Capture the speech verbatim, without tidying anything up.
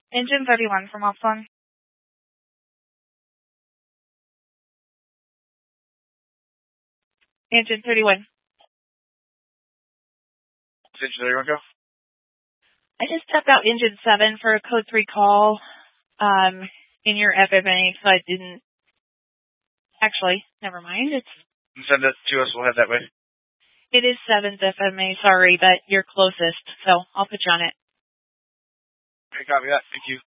Engine thirty-one from Opson. Engine thirty-one. Engine thirty-one, go. I just stepped out engine seven for a code three call um, in your F M A, so I didn't. Actually, never mind. It's. Send it to us. We'll head that way. It is seventh F M A. Sorry, but you're closest, so I'll put you on it. Okay, copy that. Thank you.